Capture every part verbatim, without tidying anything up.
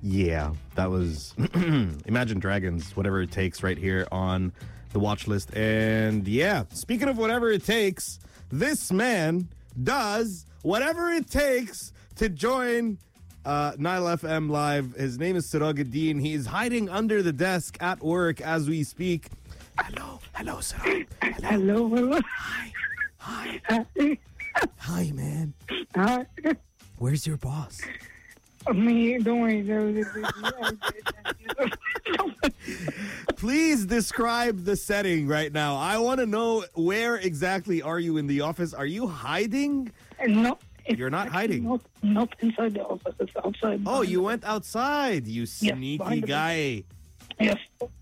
Yeah, that was Imagine Dragons, Whatever It Takes, right here on the watch list. And yeah, speaking of whatever it takes, this man does whatever it takes to join uh, Nile F M Live. His name is Sirajuddin. He is hiding under the desk at work as we speak. Hello, hello, Siraj. Hello, hello. Hi, hi, Hi. hi, man. Hi. Where's your boss? Me, don't worry. there was a- Please describe the setting right now. I want to know, where exactly are you in the office? Are you hiding? No. it's You're not actually hiding. Not, not inside the office. It's outside. Oh, you went outside, you sneaky behind the guy. Yes.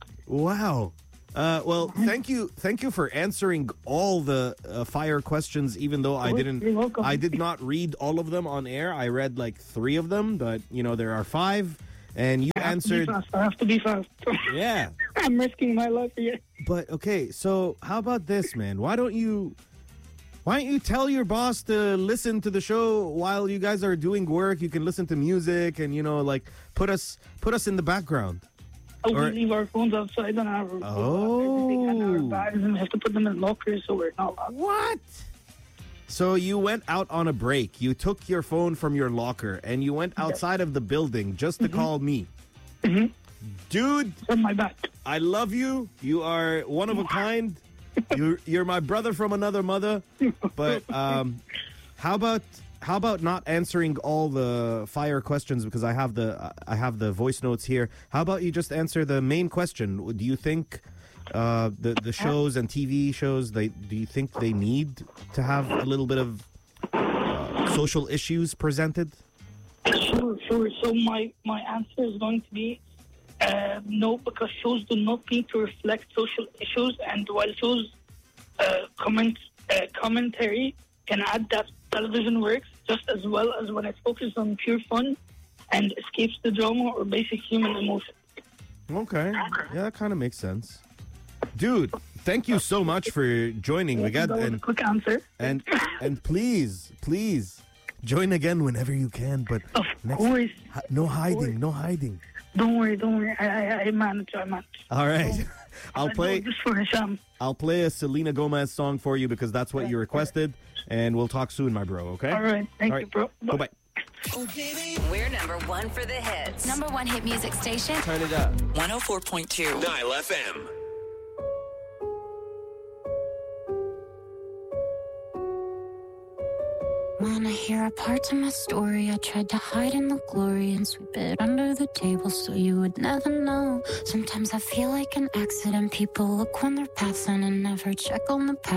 Wow. Uh, well, thank you, thank you for answering all the uh, fire questions. Even though I You're didn't, welcome. I did not read all of them on air. I read like three of them, but you know there are five, and you I have answered. To be fast. I have to be fast. Yeah. I'm risking my life here. But okay, so how about this, man? Why don't you, why don't you tell your boss to listen to the show while you guys are doing work? You can listen to music and you know, like put us put us in the background. Oh, Or- we leave our phones outside and our, Oh. everything and our bags, and we have to put them in lockers so we're not locked. What? So you went out on a break. You took your phone from your locker and you went outside of the building just to call me. Mhm. Dude, On my back. I love you. You are one of a kind. You're you're my brother from another mother. But um, how about how about not answering all the fire questions, because I have the I have the voice notes here. How about you just answer the main question? Do you think uh, the the shows and T V shows, they do you think they need to have a little bit of uh, social issues presented? Sure, sure. So my, my answer is going to be uh, no, because shows do not need to reflect social issues, and while shows uh, comment uh, commentary can add that, television works just as well as when it focuses on pure fun and escapes the drama or basic human emotion. Okay, yeah, that kind of makes sense, dude. Thank you so much for joining. We got That was a and quick answer. and and please, please join again whenever you can. But Of next, course. hi- no hiding, no hiding. Don't worry, don't worry. I, I, I manage, I manage. All right, I'll I play. do this for Hisham. I'll play a Selena Gomez song for you because that's what you requested, and we'll talk soon, my bro. Okay. All right, thank All you, right. bro. Bye bye. We're number one for the hits. Number one hit music station. Turn it up. one oh four point two. Nile F M. Wanna hear a part of my story? I tried to hide in the glory and sweep it under the table so you would never know. Sometimes I feel like an accident. People look when they're passing and never check on the past.